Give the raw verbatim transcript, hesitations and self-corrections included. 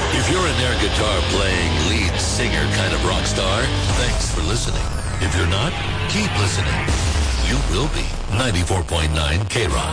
If you're an air guitar playing lead singer kind of rock star, thanks for listening. If you're not, keep listening. You will be. ninety-four point nine K-Rock.